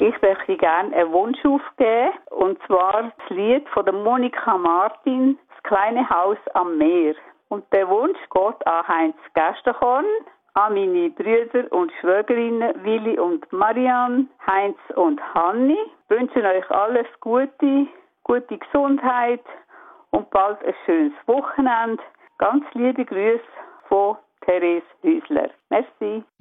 Ich möchte gerne einen Wunsch aufgeben, und zwar das Lied von der Monika Martin, «Das kleine Haus am Meer». Und der Wunsch geht an Heinz Gerstenkorn, an meine Brüder und Schwägerinnen Willi und Marianne, Heinz und Hanni. Ich wünsche euch alles Gute, gute Gesundheit und bald ein schönes Wochenende. Ganz liebe Grüße von Therese Hüsler. Merci.